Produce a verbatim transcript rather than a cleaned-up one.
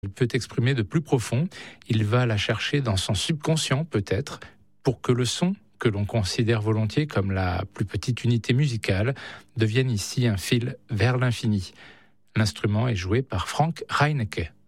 Il peut exprimer de plus profond, il va la chercher dans son subconscient peut-être, pour que le son, que l'on considère volontiers comme la plus petite unité musicale, devienne ici un fil vers l'infini. L'instrument est joué par Frank Reinecke.